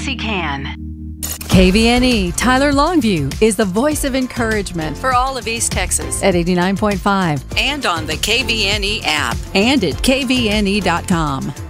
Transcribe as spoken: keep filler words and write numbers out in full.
she can. K V N E Tyler Longview is the voice of encouragement for all of East Texas at eighty-nine point five and on the K V N E app and at K V N E dot com.